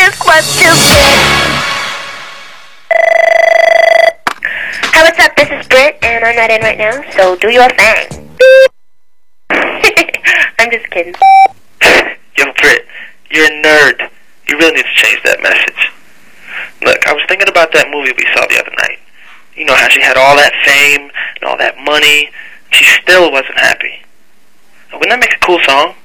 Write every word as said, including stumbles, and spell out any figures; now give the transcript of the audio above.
is what you get. Hi, what's up? This is Britt, and I'm not in right now, so do your thing. I'm just kidding. Yo, Britt, you're a nerd. You really need to change that message. Look, I was thinking about that movie we saw the other night. You know how she had all that fame and all that money. She still wasn't happy. Wouldn't that make a cool song?